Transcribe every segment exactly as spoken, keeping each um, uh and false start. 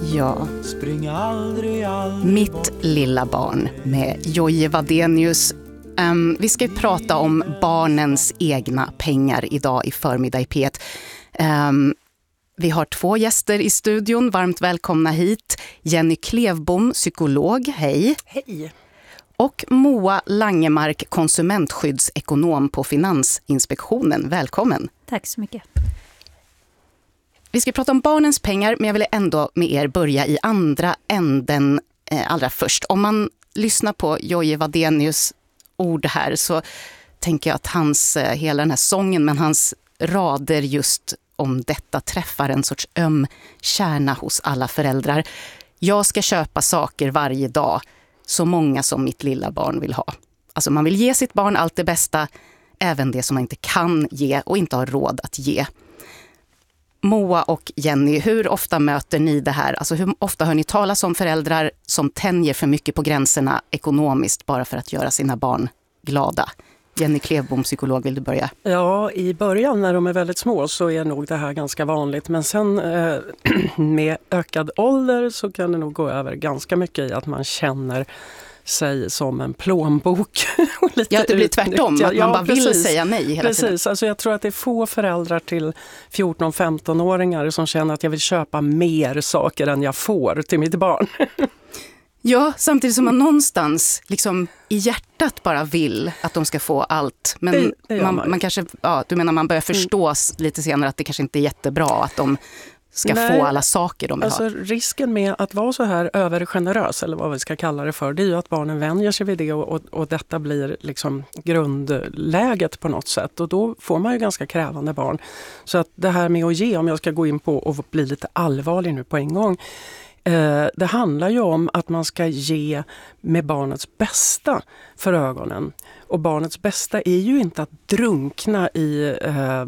Ja, Spring aldrig, aldrig Mitt bort. lilla barn med Jojje Wadenius. Um, vi ska ju prata om barnens egna pengar idag i förmiddag i P ett. Um, vi har två gäster i studion. Varmt välkomna hit. Jenny Klevbom, psykolog. Hej. Hej. Och Moa Langemark, konsumentskyddsekonom på Finansinspektionen. Välkommen. Tack så mycket. Vi ska prata om barnens pengar, men jag vill ändå med er börja i andra änden eh, allra först. Om man lyssnar på Jojje Wadenius ord här så tänker jag att hans, eh, hela den här sången, men hans rader just om detta träffar en sorts öm kärna hos alla föräldrar. Jag ska köpa saker varje dag, så många som mitt lilla barn vill ha. Alltså man vill ge sitt barn allt det bästa, även det som man inte kan ge och inte har råd att ge. Moa och Jenny, hur ofta möter ni det här? Alltså hur ofta hör ni talas om föräldrar som tänjer för mycket på gränserna ekonomiskt bara för att göra sina barn glada? Jenny Klevbom, psykolog, vill du börja? Ja, i början när de är väldigt små så är nog det här ganska vanligt. Men sen eh, med ökad ålder så kan det nog gå över ganska mycket i att man känner sig som en plånbok. Och lite Ja, det blir tvärtom, att man ja, bara precis. vill säga nej hela precis. tiden. Alltså jag tror att det är få föräldrar till fjorton-femton-åringar som känner att jag vill köpa mer saker än jag får till mitt barn. Ja, samtidigt som man någonstans liksom i hjärtat bara vill att de ska få allt. Men det, det man, man. man kanske, ja, du menar man börjar förstå mm. lite senare att det kanske inte är jättebra att de ska Nej, få alla saker de vill alltså ha. Risken med att vara så här övergenerös, eller vad vi ska kalla det för, det är ju att barnen vänjer sig vid det och, och, och detta blir liksom grundläget på något sätt. Och då får man ju ganska krävande barn. Så att det här med att ge, om jag ska gå in på och bli lite allvarlig nu på en gång, eh, det handlar ju om att man ska ge med barnets bästa för ögonen. Och barnets bästa är ju inte att drunkna i eh,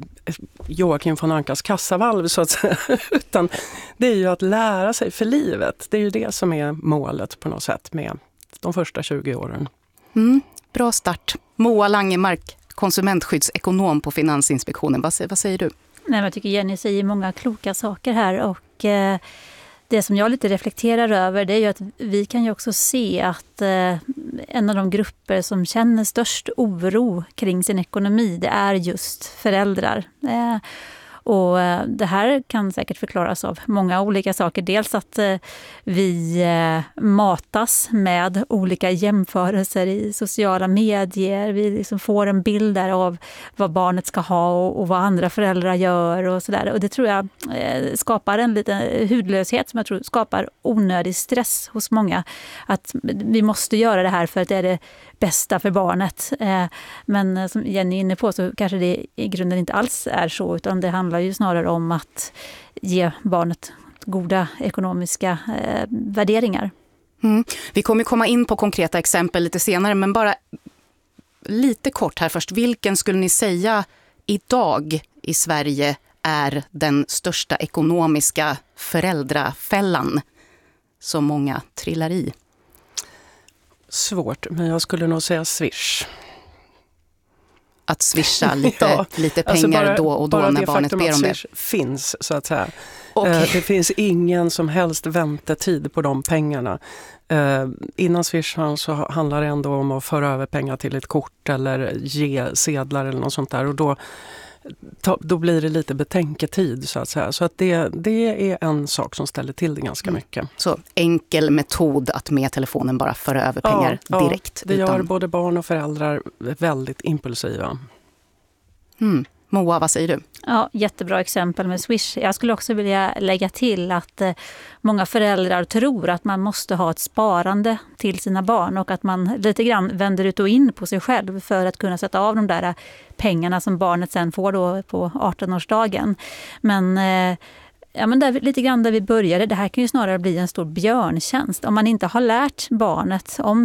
Joakim von Ankas kassavalv så att säga, utan det är ju att lära sig för livet. Det är ju det som är målet på något sätt med de första tjugo åren. Mm, bra start. Moa Langemark, konsumentskyddsekonom på Finansinspektionen. Vad, vad säger du? Nej, men jag tycker Jenny säger många kloka saker här och eh, det som jag lite reflekterar över det är ju att vi kan ju också se att eh, en av de grupper som känner störst oro kring sin ekonomi, det är just föräldrar. Eh, och eh, det här kan säkert förklaras av många olika saker. Dels att eh, vi eh, matas med olika jämförelser i sociala medier. Vi liksom får en bild där av vad barnet ska ha och, och vad andra föräldrar gör och sådär. Och det tror jag eh, skapar en liten hudlöshet som jag tror skapar onödig stress hos många. Att vi måste göra det här för att det är det bästa för barnet. Eh, men eh, som Jenny är inne på så kanske det i grunden inte alls är så, utan det handlar ju snarare om att ge barnet goda ekonomiska eh, värderingar. Mm. Vi kommer komma in på konkreta exempel lite senare, men bara lite kort här först. Vilken skulle ni säga idag i Sverige är den största ekonomiska föräldrafällan som många trillar i? Svårt, men jag skulle nog säga Swish. Att swisha lite, ja, lite pengar alltså bara, då och då bara när det barnet ber om det. Swish finns så att säga. Okay. Eh, det finns ingen som helst väntetid på de pengarna. Eh, innan Swish så handlar det ändå om att föra över pengar till ett kort eller ge sedlar eller något sånt där. Och då, då blir det lite betänketid så att säga. Så att det, det är en sak som ställer till det ganska mycket. Så enkel metod att med telefonen bara föra över pengar ja, direkt. Ja, det utan... gör både barn och föräldrar väldigt impulsiva. Mm. Moa, vad säger du? Ja, jättebra exempel med Swish. Jag skulle också vilja lägga till att eh, många föräldrar tror att man måste ha ett sparande till sina barn och att man lite grann vänder ut och in på sig själv för att kunna sätta av de där pengarna som barnet sen får då på artonårsdagen. Men eh, Ja, men där, lite grann där vi började, det här kan ju snarare bli en stor björntjänst. Om man inte har lärt barnet om